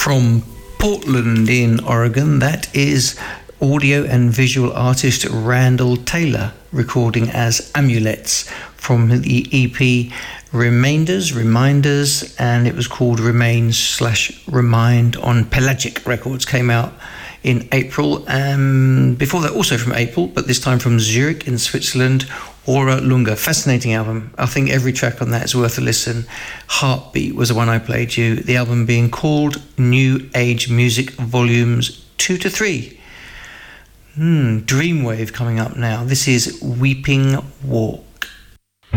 From Portland in Oregon, that is audio and visual artist Randall Taylor recording as Amulets from the EP Reminders, and it was called Remain/Remind on Pelagic Records. Came out in April, and before that also from April, but this time from Zurich in Switzerland, Aura Lunga. Fascinating album. I think every track on that is worth a listen. Heartbeat was the one I played you, the album being called New Age Music Volumes 2 to 3. Dreamwave coming up now. This is Weeping Walk.